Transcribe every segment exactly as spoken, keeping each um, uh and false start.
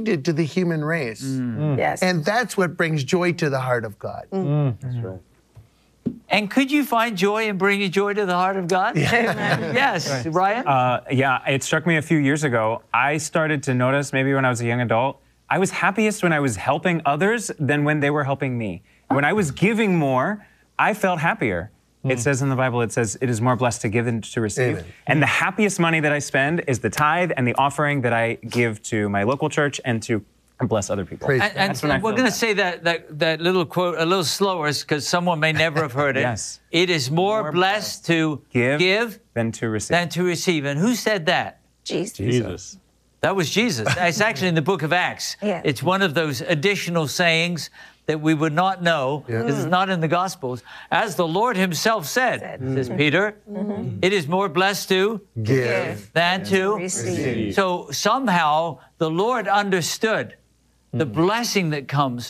did to the human race. Mm. Yes. And that's what brings joy to the heart of God. Mm. That's right. And could you find joy in bringing joy to the heart of God? Yeah. Yes, right. Ryan? Uh, yeah, it struck me a few years ago. I started to notice, maybe when I was a young adult, I was happiest when I was helping others than when they were helping me. When I was giving more, I felt happier. Mm. It says in the Bible, it says, it is more blessed to give than to receive. Amen. And the happiest money that I spend is the tithe and the offering that I give to my local church and to bless other people. And, and, and we're going to say that, that that little quote a little slower because someone may never have heard it. Yes. It is more, more blessed to give, give than to receive. Than to receive. And who said that? Jesus. Jesus. That was Jesus. It's actually in the book of Acts. Yeah. It's one of those additional sayings that we would not know because yeah. it's not in the Gospels. As the Lord himself said, said. Mm-hmm. says Peter, mm-hmm. it is more blessed to give than and to receive. receive. So somehow the Lord understood the blessing that comes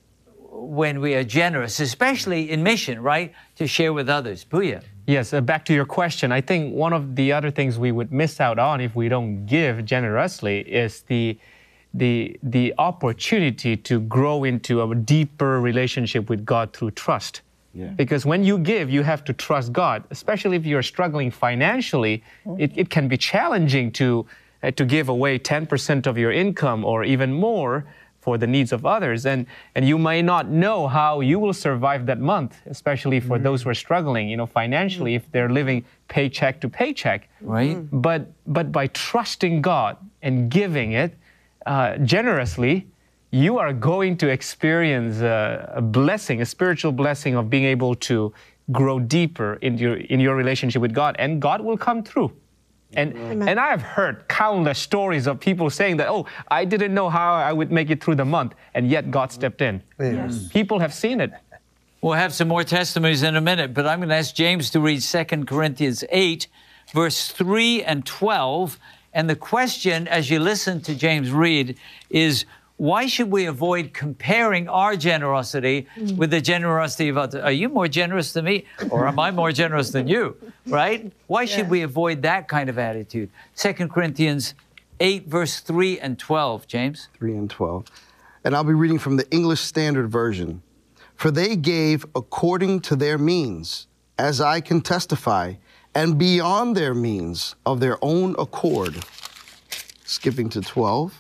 when we are generous, especially in mission, right? To share with others. Puya. Yes, uh, back to your question. I think one of the other things we would miss out on if we don't give generously is the the the opportunity to grow into a deeper relationship with God through trust. Yeah. Because when you give, you have to trust God, especially if you're struggling financially. Mm-hmm. it, it can be challenging to uh, to give away ten percent of your income or even more for the needs of others. And, and you may not know how you will survive that month, especially for mm-hmm. those who are struggling, you know, financially, mm-hmm. if they're living paycheck to paycheck. Right. Mm-hmm. But, but by trusting God and giving it uh, generously, you are going to experience a, a blessing, a spiritual blessing of being able to grow deeper in your, in your relationship with God, and God will come through. And, and I've heard countless stories of people saying that, oh, I didn't know how I would make it through the month, and yet God stepped in. Yes. People have seen it. We'll have some more testimonies in a minute, but I'm going to ask James to read Second Corinthians eight, verse three and twelve. And the question, as you listen to James read, is, why should we avoid comparing our generosity mm. with the generosity of others? Are you more generous than me? Or am I more generous than you? Right? Why yeah. should we avoid that kind of attitude? Second Corinthians eight, verse three and twelve, James. three and twelve. And I'll be reading from the English Standard Version. For they gave according to their means, as I can testify, and beyond their means of their own accord. Skipping to twelve.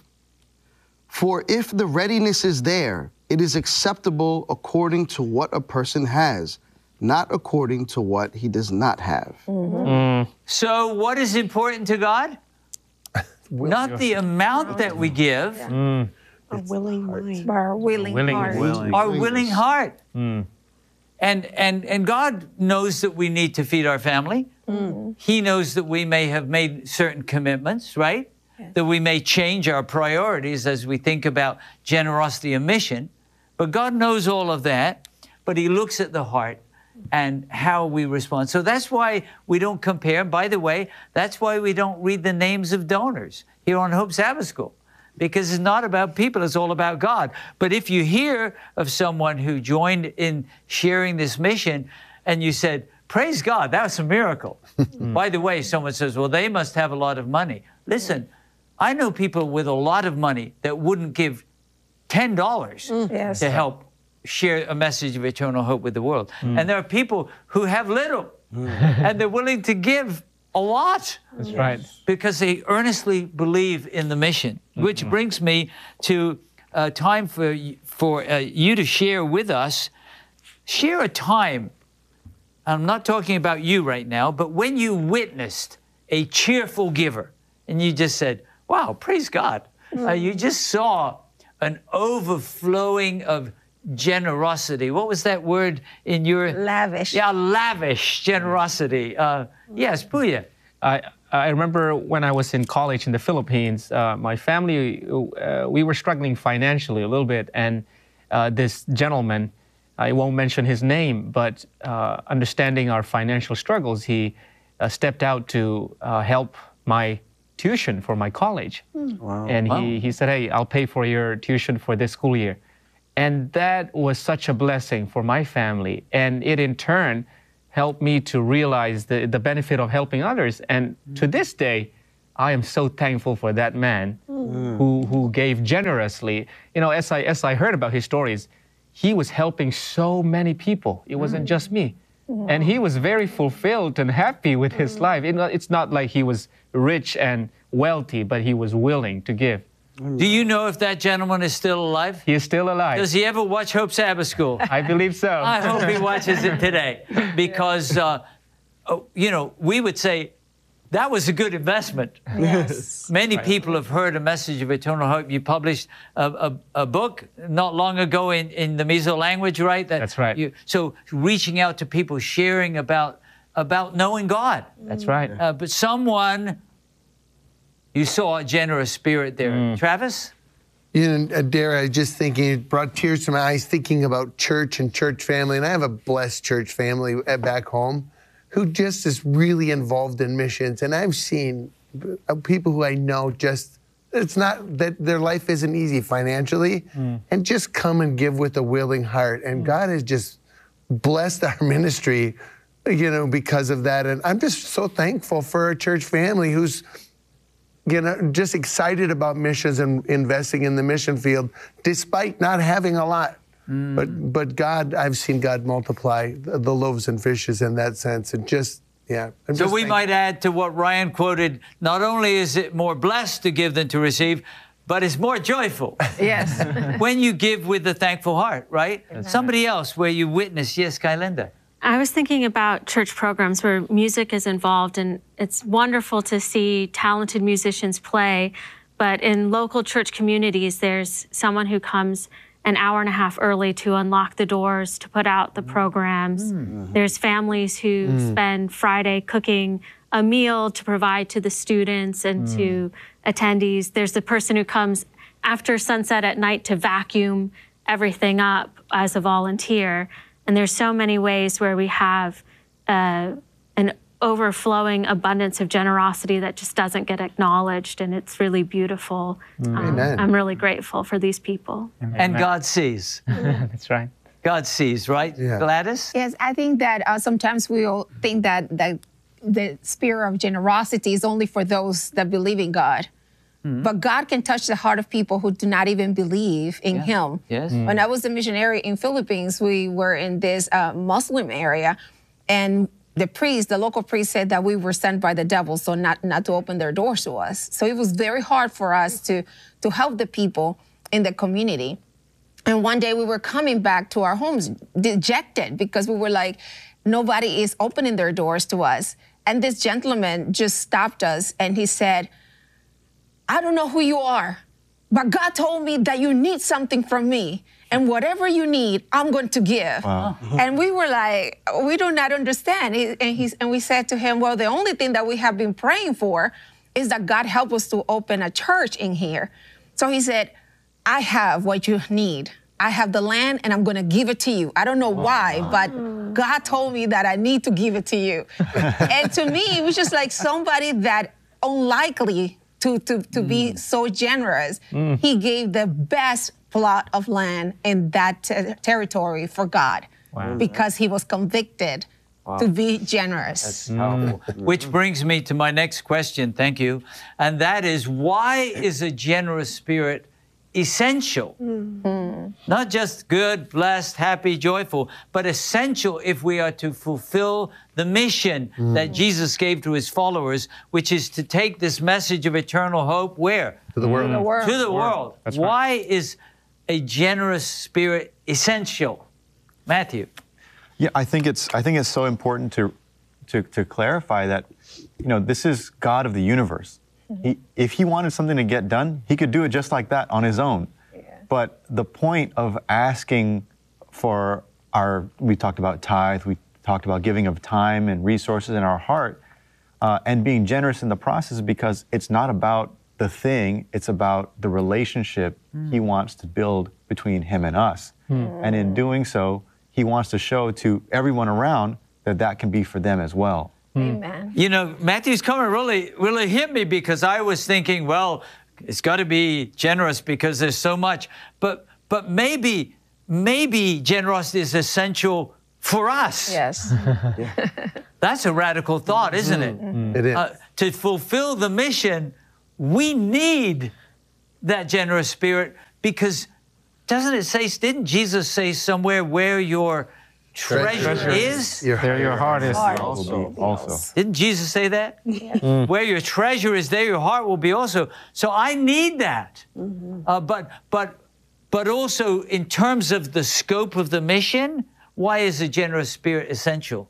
For if the readiness is there, it is acceptable according to what a person has, not according to what he does not have. Mm-hmm. Mm. So what is important to God? Not the amount that we give. Yeah. Mm. A willing mind. Our willing, willing heart. willing. Our willing heart. Mm. And, and, and God knows that we need to feed our family. Mm. He knows that we may have made certain commitments, right? Yes. That we may change our priorities as we think about generosity and mission. But God knows all of that, but he looks at the heart and how we respond. So that's why we don't compare. By the way, that's why we don't read the names of donors here on Hope Sabbath School, because it's not about people, it's all about God. But if you hear of someone who joined in sharing this mission and you said, praise God, that was a miracle. By the way, someone says, well, they must have a lot of money. Listen, I know people with a lot of money that wouldn't give ten dollars mm. yes. to help share a message of eternal hope with the world. Mm. And there are people who have little, mm. and they're willing to give a lot. That's yes. right. Because they earnestly believe in the mission, mm-hmm. which brings me to uh, time for, for uh, you to share with us. Share a time, I'm not talking about you right now, but when you witnessed a cheerful giver, and you just said, wow, praise God. Mm. Uh, you just saw an overflowing of generosity. What was that word in your... Lavish. Yeah, lavish generosity. Uh, yes, Puya. I, I remember when I was in college in the Philippines, uh, my family, uh, we were struggling financially a little bit, and uh, this gentleman, I won't mention his name, but uh, understanding our financial struggles, he uh, stepped out to uh, help my tuition for my college. Mm. Wow. And wow. he, he said, hey, I'll pay for your tuition for this school year. And that was such a blessing for my family. And it in turn helped me to realize the, the benefit of helping others. And mm. to this day, I am so thankful for that man who, who gave generously. You know, as I, as I heard about his stories, he was helping so many people. It wasn't just me. And he was very fulfilled and happy with his life. It, it's not like he was rich and wealthy, but he was willing to give. Do you know if that gentleman is still alive? He is still alive. Does he ever watch Hope Sabbath School? I believe so. I hope he watches it today, because, uh, oh, you know, we would say that was a good investment. Yes. Many people have heard a message of eternal hope. You published a, a, a book not long ago in, in the Mizo language, right? That That's right. You, so reaching out to people, sharing about, about knowing God. That's right. Uh, but someone, you saw a generous spirit there. Mm. Travis? You know, Dara, I was just thinking, it brought tears to my eyes thinking about church and church family. And I have a blessed church family at back home who just is really involved in missions. And I've seen people who I know just, it's not that their life isn't easy financially, mm. and just come and give with a willing heart. And mm. God has just blessed our ministry, you know, because of that. And I'm just so thankful for our church family who's, you know, just excited about missions and investing in the mission field, despite not having a lot. Mm. But but God, I've seen God multiply the, the loaves and fishes in that sense, and just yeah. I'm so just we thankful. might add to what Ryan quoted: not only is it more blessed to give than to receive, but it's more joyful. Yes. When you give with a thankful heart, right? Exactly. Somebody else where you witness. Yes, Kylinda. I was thinking about church programs where music is involved, and it's wonderful to see talented musicians play, but in local church communities, there's someone who comes an hour and a half early to unlock the doors, to put out the programs. Mm-hmm. There's families who mm. spend Friday cooking a meal to provide to the students and mm. to attendees. There's the person who comes after sunset at night to vacuum everything up as a volunteer. And there's so many ways where we have uh, an overflowing abundance of generosity that just doesn't get acknowledged, and it's really beautiful. Um, I'm really grateful for these people. Amen. And God sees. That's right. God sees, right? Yeah. Gladys? Yes, I think that uh, sometimes we all think that, that the spirit of generosity is only for those that believe in God. Mm-hmm. But God can touch the heart of people who do not even believe in yeah. Him. Yes. Mm-hmm. When I was a missionary in Philippines, we were in this uh, Muslim area, and the priest, the local priest, said that we were sent by the devil, so not, not to open their doors to us. So it was very hard for us to, to help the people in the community. And one day we were coming back to our homes dejected because we were like, nobody is opening their doors to us. And this gentleman just stopped us and he said, I don't know who you are, but God told me that you need something from me. And whatever you need, I'm going to give. Wow. And we were like, we do not understand. And, he's, and we said to him, well, the only thing that we have been praying for is that God help us to open a church in here. So he said, I have what you need. I have the land and I'm going to give it to you. I don't know why, but God told me that I need to give it to you. And to me, it was just like somebody that unlikely to, to, to mm. be so generous. Mm. He gave the best plot of land in that ter- territory for God. Wow. Because he was convicted wow. to be generous. That's powerful. Mm. Which brings me to my next question, thank you. And that is, why is a generous spirit essential? Mm. Not just good, blessed, happy, joyful, but essential if we are to fulfill the mission mm. that Jesus gave to his followers, which is to take this message of eternal hope where? To the world. To the world. To the world. That's why right. is a generous spirit essential? Matthew. Yeah, I think it's I think it's so important to to to clarify that, you know, this is God of the universe. He, if he wanted something to get done, he could do it just like that on his own. Yeah. But the point of asking for our, we talked about tithe, we talked about giving of time and resources in our heart, uh, and being generous in the process, because it's not about the thing, it's about the relationship mm. he wants to build between him and us. Mm. And in doing so, he wants to show to everyone around that that can be for them as well. Amen. You know, Matthew's comment really, really hit me, because I was thinking, well, it's got to be generous because there's so much. But but maybe, maybe generosity is essential for us. Yes. That's a radical thought, isn't it? Mm. It is. Uh, to fulfill the mission, we need that generous spirit, because doesn't it say, didn't Jesus say somewhere, where your treasure, Treasure is? Your There your heart is. Also, also. Didn't Jesus say that? Where your treasure is, there your heart will be also. So I need that. Uh, but but but also in terms of the scope of the mission, why is a generous spirit essential?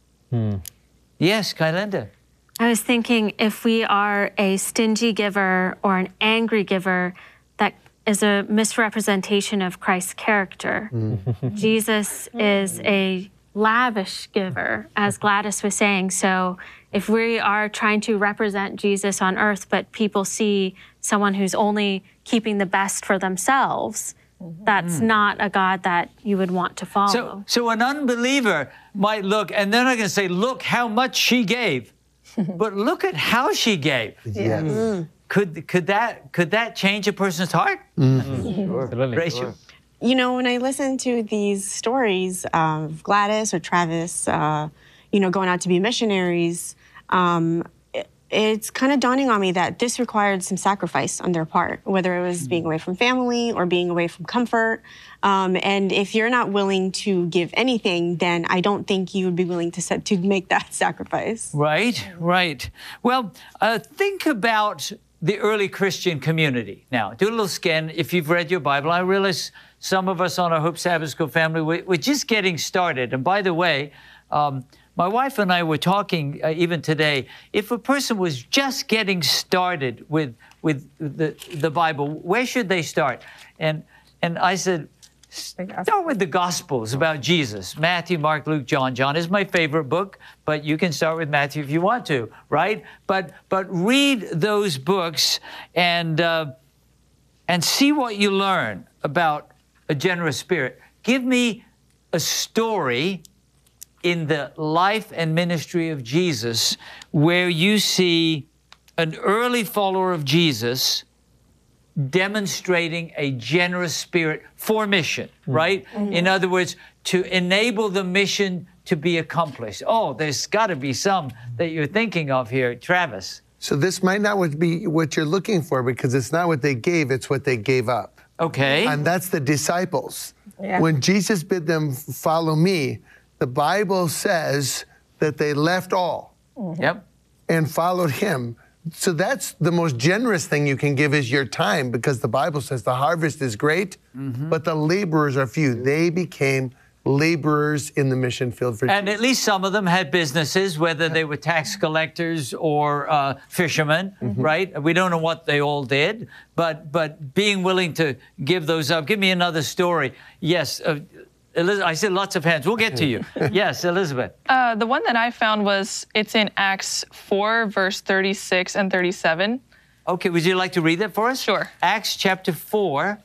Yes, Kylinda. I was thinking, if we are a stingy giver or an angry giver, that is a misrepresentation of Christ's character. Jesus is a lavish giver, as Gladys was saying. So if we are trying to represent Jesus on earth, but people see someone who's only keeping the best for themselves, that's not a God that you would want to follow. So, so an unbeliever might look, and they're not going to say, look how much she gave, but look at how she gave. Yes. Could, could, that, could that change a person's heart? Absolutely. Rachel? You know, when I listen to these stories of Gladys or Travis, uh, you know, going out to be missionaries, um, it, it's kind of dawning on me that this required some sacrifice on their part, whether it was being away from family or being away from comfort. Um, and if you're not willing to give anything, then I don't think you would be willing to set, to make that sacrifice. Right, right. Well, uh, think about the early Christian community. Now, do a little scan. If you've read your Bible, I realize some of us on our Hope Sabbath School family, we, we're just getting started. And by the way, um, my wife and I were talking uh, even today, if a person was just getting started with, with the, the Bible, where should they start? And, and I said, start with the Gospels about Jesus. Matthew, Mark, Luke, John. John is my favorite book, but you can start with Matthew if you want to, right? But but read those books and uh, and see what you learn about a generous spirit. Give me a story in the life and ministry of Jesus where you see an early follower of Jesus demonstrating a generous spirit for mission, right? Mm-hmm. In other words, to enable the mission to be accomplished. Oh, there's got to be some that you're thinking of here, Travis. So this might not be what you're looking for, because it's not what they gave, it's what they gave up. Okay. And that's the disciples. Yeah. When Jesus bid them follow me, the Bible says that they left all Yep. and followed him. So that's the most generous thing you can give, is your time, because the Bible says the harvest is great, mm-hmm. but the laborers are few. They became laborers in the mission field for And Jesus. at least some of them had businesses, whether they were tax collectors or uh, fishermen, mm-hmm. right? We don't know what they all did, but but being willing to give those up. Give me another story. Yes, uh, Elizabeth, I see lots of hands. We'll get to you. Yes, Elizabeth. Uh, the one that I found was, it's in Acts four, verse thirty-six and thirty-seven. Okay, would you like to read that for us? Sure. Acts chapter four,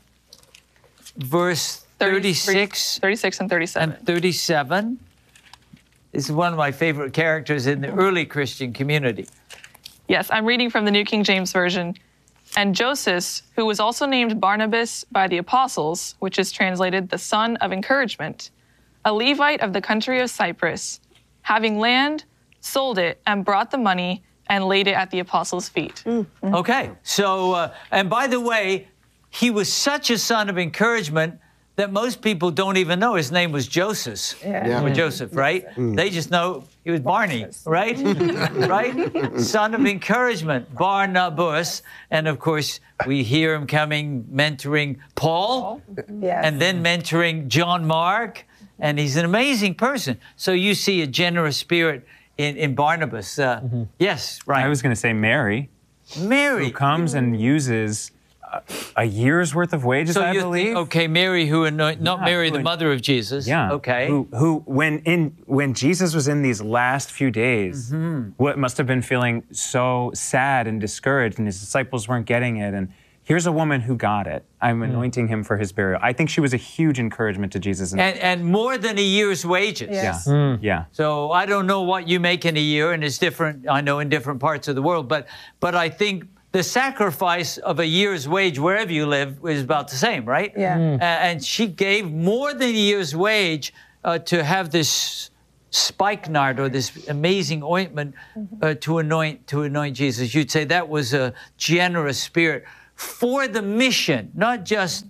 verse thirty-six, thirty-six and thirty-seven. and thirty-seven. This is one of my favorite characters in the early Christian community. Yes, I'm reading from the New King James Version. And Joseph, who was also named Barnabas by the apostles, which is translated the son of encouragement, a Levite of the country of Cyprus, having land, sold it, and brought the money and laid it at the apostles' feet. Mm-hmm. Okay, so, uh, and by the way, he was such a son of encouragement that most people don't even know his name was Joseph. Yeah. Yeah. Or Joseph, right? Mm. They just know he was Barney, right? Right? Son of encouragement, Barnabas. And of course, we hear him coming, mentoring Paul, Yes. and then mentoring John Mark. And he's an amazing person. So you see a generous spirit in, in Barnabas. Uh, mm-hmm. Yes, Ryan. I was going to say Mary, Mary. who comes and uses a, a year's worth of wages, So I you believe. think, okay, Mary, who anoint, not Yeah, Mary, who the an- mother of Jesus. Yeah. Okay. Who, who when in when Jesus was in these last few days, Mm-hmm. what must have been feeling so sad and discouraged, and his disciples weren't getting it. And here's a woman who got it. I'm anointing him for his burial. I think she was a huge encouragement to Jesus. And, and more than a year's wages. Yes. yeah, yeah. So I don't know what you make in a year, and it's different, I know, in different parts of the world, but but I think the sacrifice of a year's wage wherever you live is about the same, right? Yeah. Mm. A- and she gave more than a year's wage uh, to have this spikenard or this amazing ointment uh, to anoint to anoint Jesus. You'd say that was a generous spirit for the mission, not just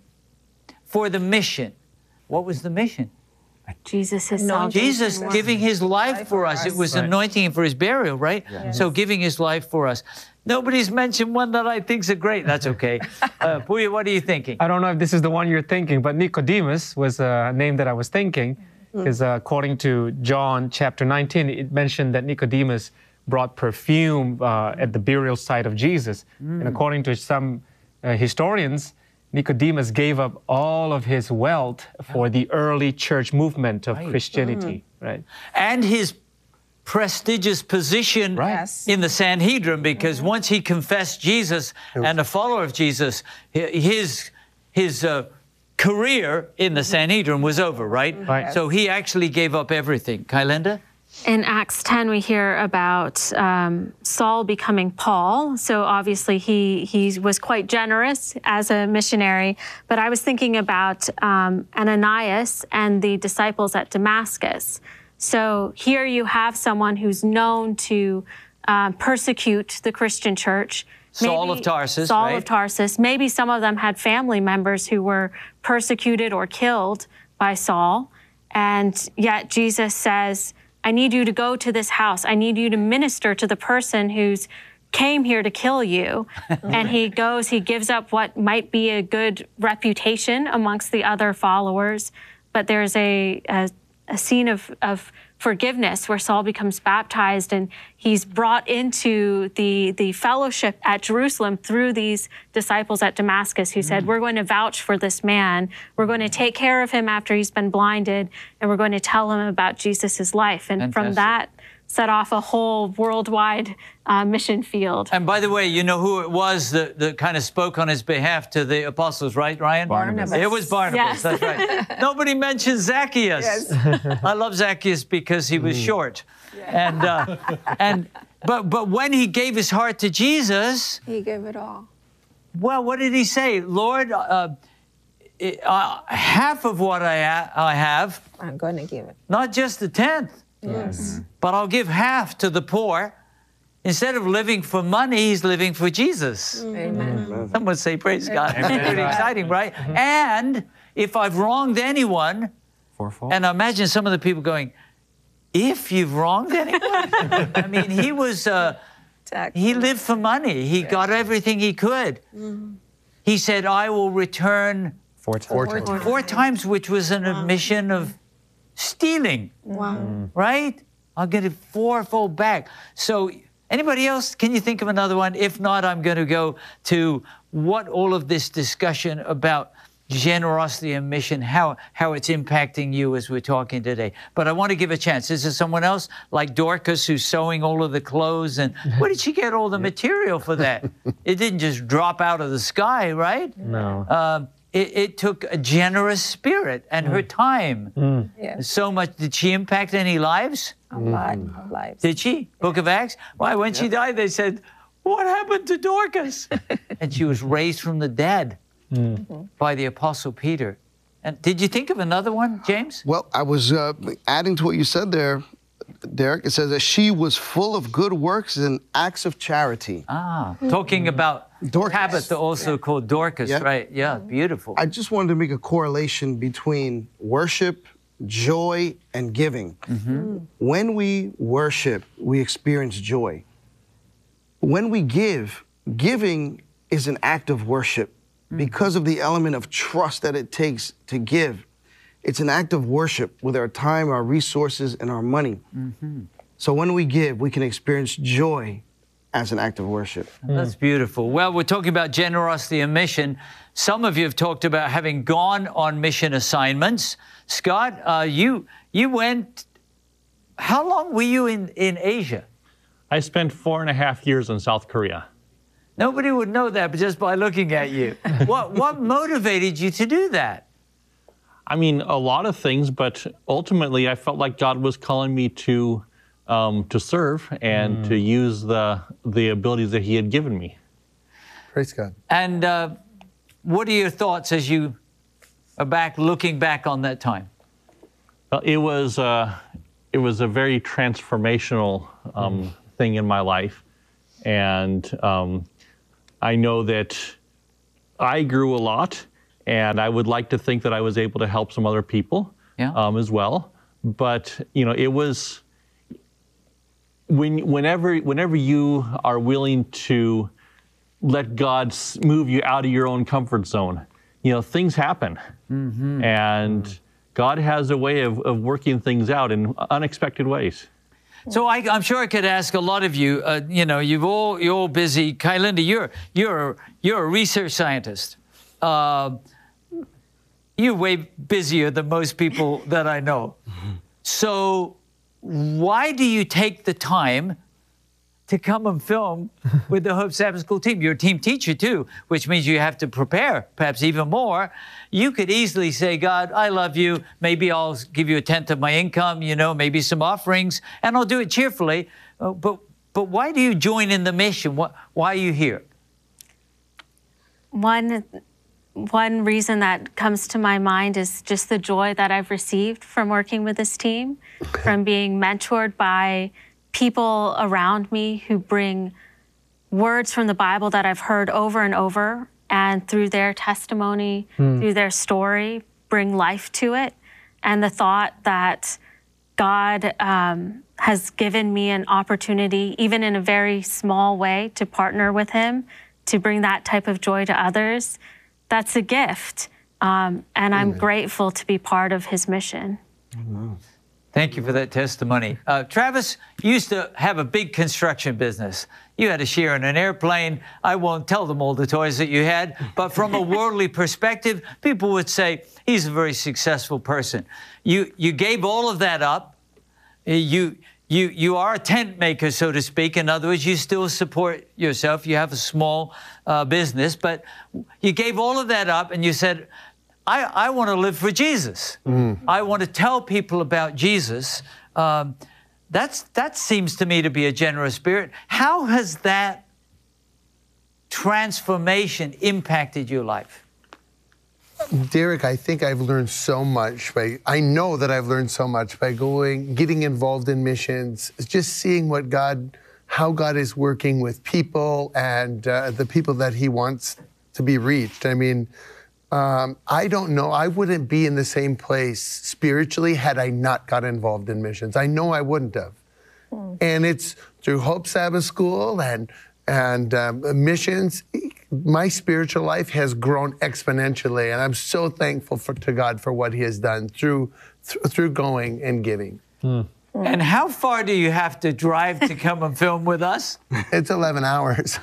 for the mission. What was the mission? Jesus is Jesus giving his life for us. It was Right. anointing him for his burial, right? So giving his life for us. Nobody's mentioned one that I think's a great. That's okay. Uh, Puya, what are you thinking? I don't know if this is the one you're thinking, but Nicodemus was a name that I was thinking, because uh, according to John chapter nineteen, it mentioned that Nicodemus brought perfume uh, at the burial site of Jesus. And according to some uh, historians, Nicodemus gave up all of his wealth for the early church movement of Right. Christianity, right? And his prestigious position Yes. in the Sanhedrin, because once he confessed Jesus and a follower of Jesus, hi- his his uh, career in the Sanhedrin was over, right? Right. So he actually gave up everything. Kailenda? In Acts ten, we hear about um, Saul becoming Paul. So obviously he, he was quite generous as a missionary. But I was thinking about um, Ananias and the disciples at Damascus. So here you have someone who's known to um, persecute the Christian church. Saul of Tarsus, Saul right? of Tarsus. Maybe some of them had family members who were persecuted or killed by Saul. And yet Jesus says, I need you to go to this house. I need you to minister to the person who's came here to kill you. And he goes, he gives up what might be a good reputation amongst the other followers. But there's a, a, a scene of, of forgiveness where Saul becomes baptized and he's brought into the, the fellowship at Jerusalem through these disciples at Damascus who said, we're going to vouch for this man. We're going to take care of him after he's been blinded, and we're going to tell him about Jesus' life. And from Fantastic. that, set off a whole worldwide uh, mission field. And by the way, you know who it was that, that kind of spoke on his behalf to the apostles, right, Ryan? Barnabas. It was Barnabas, Yes. that's right. Nobody mentions Zacchaeus. I love Zacchaeus because he was short. And, uh, and but, but when he gave his heart to Jesus, He gave it all. well, what did he say? Lord, uh, uh, half of what I, ha- I have, I'm going to give it. not just the tenth, Yes. but I'll give half to the poor. Instead of living for money, he's living for Jesus. Amen. Someone say, praise God. It's pretty exciting, right? And if I've wronged anyone, Fourfold. and I imagine some of the people going, if you've wronged anyone? I mean, he was, uh, Tax. he lived for money. He got everything he could. He said, I will return Four times. Four times. four times, which was an admission of stealing, Wow. right? I'll get it fourfold back. So anybody else, can you think of another one? If not, I'm going to go to what all of this discussion about generosity and mission, how, how it's impacting you as we're talking today. But I want to give a chance. Is there someone else like Dorcas who's sewing all of the clothes? And where did she get all the material for that? It didn't just drop out of the sky, right? No. Um, it, it took a generous spirit and her time. Yes. So much. Did she impact any lives? A lot of lives. Did she? Book of Acts? Why, when she died, they said, what happened to Dorcas? And she was raised from the dead by the Apostle Peter. And did you think of another one, James? Well, I was uh, adding to what you said there, Derek. It says that she was full of good works and acts of charity. Ah, talking about Dorcas. Tabitha, also called Dorcas, Yeah. right? Yeah, beautiful. I just wanted to make a correlation between worship, joy, and giving. When we worship, we experience joy. When we give, giving is an act of worship because of the element of trust that it takes to give. It's an act of worship with our time, our resources, and our money. So when we give, we can experience joy as an act of worship. That's beautiful. Well, we're talking about generosity and mission. Some of you have talked about having gone on mission assignments. Scott, uh, you you went. How long were you in, in Asia? I spent four and a half years in South Korea. Nobody would know that but just by looking at you. what what motivated you to do that? I mean, a lot of things, but ultimately, I felt like God was calling me to um, to serve and to use the the abilities that He had given me. Praise God. And uh, what are your thoughts as you are back looking back on that time? Well, it was uh, it was a very transformational um, mm. thing in my life. And um, I know that I grew a lot, and I would like to think that I was able to help some other people yeah. um, as well. But, you know, it was, when, whenever, whenever you are willing to let God move you out of your own comfort zone, you know, things happen. Mm-hmm. And mm-hmm. God has a way of, of working things out in unexpected ways. So I, I'm sure I could ask a lot of you. Uh, you know, you've all you're all busy. Kylinda, you're you're you're a research scientist. Uh, you're way busier than most people that I know. So why do you take the time to come and film with the Hope Sabbath School team? You're a team teacher too, which means you have to prepare perhaps even more. You could easily say, God, I love you. Maybe I'll give you a tenth of my income, you know, maybe some offerings, and I'll do it cheerfully. Uh, but but why do you join in the mission? Why, why are you here? One, one reason that comes to my mind is just the joy that I've received from working with this team, from being mentored by people around me who bring words from the Bible that I've heard over and over, and through their testimony, mm. through their story, bring life to it. And the thought that God um, has given me an opportunity, even in a very small way, to partner with him, to bring that type of joy to others, that's a gift. Um, and I'm Amen. Grateful to be part of his mission. Amen. Thank you for that testimony. Uh, Travis, you used to have a big construction business. You had a share in an airplane. I won't tell them all the toys that you had, but from a worldly perspective, people would say, he's a very successful person. You, you gave all of that up. You, you, you are a tent maker, so to speak. In other words, you still support yourself. You have a small uh, business, but you gave all of that up and you said, I, I want to live for Jesus. Mm. I want to tell people about Jesus. Um, that's, that seems to me to be a generous spirit. How has that transformation impacted your life? Derek, I think I've learned so much by, I know that I've learned so much by going, getting involved in missions, just seeing what God, how God is working with people and uh, the people that he wants to be reached. I mean, Um, I don't know. I wouldn't be in the same place spiritually had I not got involved in missions. I know I wouldn't have. Mm. And it's through Hope Sabbath School and and um, missions. My spiritual life has grown exponentially, and I'm so thankful for, to God for what he has done through th- through going and giving. Mm. And how far do you have to drive to come and film with us? It's eleven hours.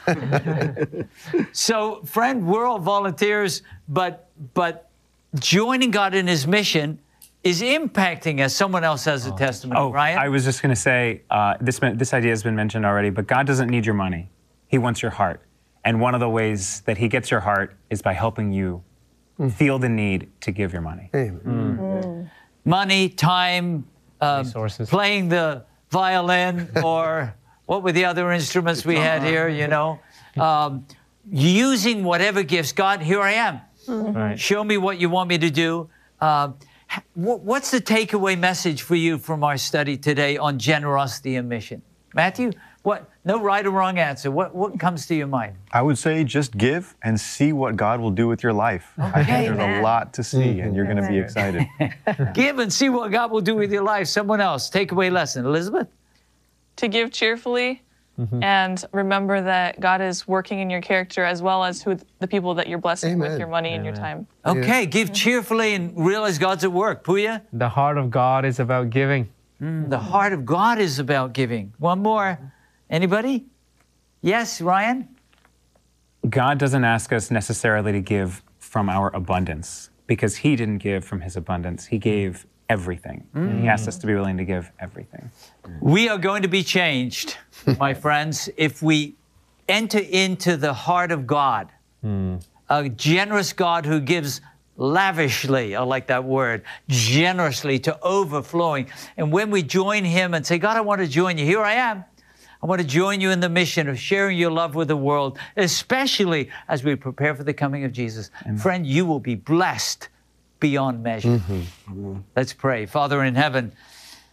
So, friend, we're all volunteers, but but joining God in his mission is impacting us. Someone else has a testimony, oh, Ryan? I was just going to say, uh, this, this idea has been mentioned already, but God doesn't need your money. He wants your heart. And one of the ways that he gets your heart is by helping you mm. feel the need to give your money. Mm. Mm. Money, time, Um, playing the violin, or what were the other instruments we had here, you know? Um, using whatever gifts. God, here I am. Mm-hmm. Right. Show me what you want me to do. Uh, what's the takeaway message for you from our study today on generosity and mission? Matthew, what? No right or wrong answer. What, what comes to your mind? I would say just give and see what God will do with your life. Okay. I think there's Amen. a lot to see, mm-hmm. and you're going to be excited. Give and see what God will do with your life. Someone else, takeaway lesson. Elizabeth? To give cheerfully mm-hmm. and remember that God is working in your character as well as who the people that you're blessing Amen. with your money Amen. and your time. Okay, give cheerfully and realize God's at work. Puya? The heart of God is about giving. Mm, the heart of God is about giving. One more. Anybody? Yes, Ryan? God doesn't ask us necessarily to give from our abundance, because he didn't give from his abundance. He gave everything. Mm. He asked us to be willing to give everything. We are going to be changed, my friends, if we enter into the heart of God, mm. a generous God who gives lavishly, I like that word, generously, to overflowing. And when we join him and say, God, I want to join you, here I am. I want to join you in the mission of sharing your love with the world, especially as we prepare for the coming of Jesus. Amen. Friend, you will be blessed beyond measure. Mm-hmm. Let's pray. Father in heaven,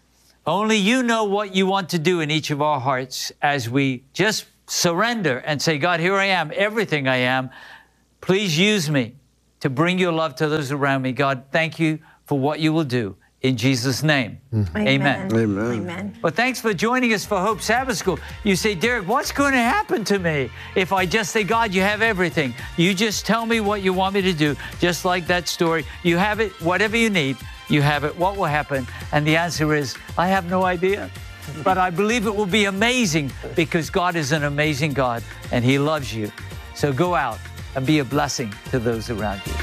Only you know what you want to do in each of our hearts as we just surrender and say, God, here I am, everything I am. Please use me to bring your love to those around me. God, thank you for what you will do. In Jesus' name, mm-hmm. Amen. Amen. Amen. Well, thanks for joining us for Hope Sabbath School. You say, Derek, what's going to happen to me if I just say, God, you have everything. You just tell me what you want me to do, just like that story. You have it, whatever you need, you have it. What will happen? And the answer is, I have no idea. But I believe it will be amazing because God is an amazing God and He loves you. So go out and be a blessing to those around you.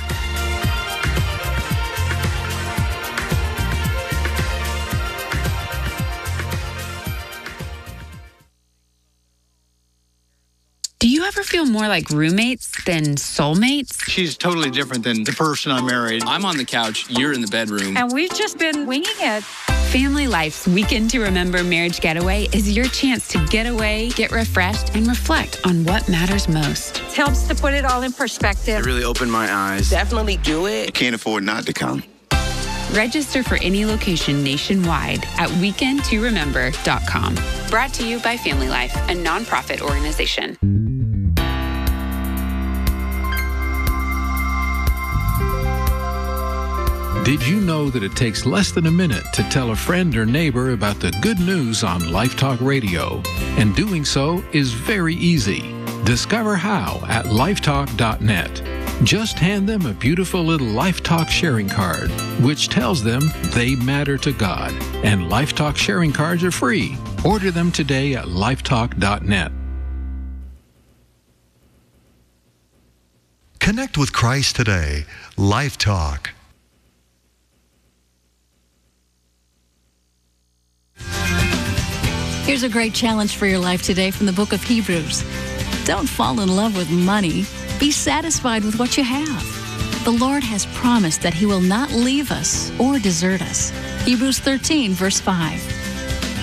Do you ever feel more like roommates than soulmates? She's totally different than the person I married. I'm on the couch, you're in the bedroom. And we've just been winging it. Family Life's Weekend to Remember Marriage Getaway is your chance to get away, get refreshed, and reflect on what matters most. It helps to put it all in perspective. It really opened my eyes. Definitely do it. I can't afford not to come. Register for any location nationwide at weekend to remember dot com. Brought to you by Family Life, a nonprofit organization. Did you know that it takes less than a minute to tell a friend or neighbor about the good news on Life Talk Radio? And doing so is very easy. Discover how at lifetalk dot net. Just hand them a beautiful little Life Talk sharing card, which tells them they matter to God. And Life Talk sharing cards are free. Order them today at lifetalk dot net. Connect with Christ today. Life Talk. Here's a great challenge for your life today from the book of Hebrews. Don't fall in love with money. Be satisfied with what you have. The Lord has promised that He will not leave us or desert us. Hebrews thirteen, verse five.